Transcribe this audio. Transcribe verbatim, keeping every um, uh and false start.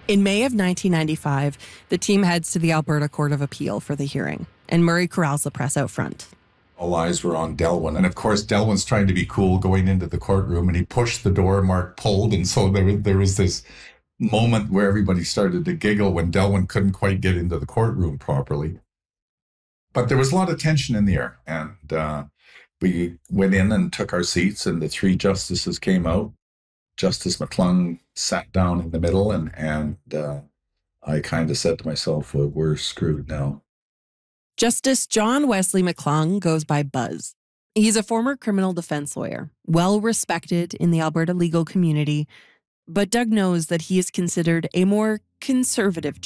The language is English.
In May of nineteen ninety-five, the team heads to the Alberta Court of Appeal for the hearing, and Murray corrals the press out front. All eyes were on Delwyn. And of course, Delwyn's trying to be cool going into the courtroom, and he pushed the door, Mark pulled. And so there, there was this moment where everybody started to giggle when Delwyn couldn't quite get into the courtroom properly. But there was a lot of tension in the air. And uh, we went in and took our seats, and the three justices came out. Justice McClung sat down in the middle, and, and uh, I kind of said to myself, well, we're screwed now. Justice John Wesley McClung goes by Buzz. He's a former criminal defense lawyer, well respected in the Alberta legal community, but Doug knows that he is considered a more conservative